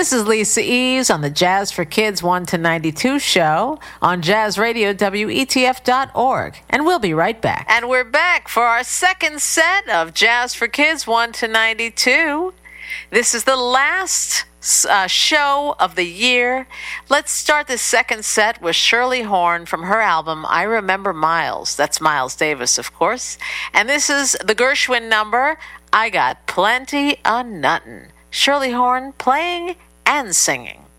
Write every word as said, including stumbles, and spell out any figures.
This is Lisa Eves on the Jazz for Kids one to ninety-two show on Jazz Radio W E T F dot org. And we'll be right back. And we're back for our second set of Jazz for Kids one to ninety-two. This is the last uh, show of the year. Let's start the second set with Shirley Horn from her album I Remember Miles. That's Miles Davis, of course. And this is the Gershwin number, I Got Plenty of Nuttin'. Shirley Horn playing and singing.